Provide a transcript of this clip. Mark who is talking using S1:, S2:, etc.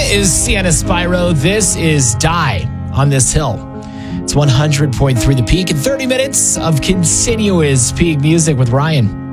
S1: is Sienna Spyro. This is Die on This Hill. It's 100.3 The Peak and 30 minutes of continuous peak music with Ryan.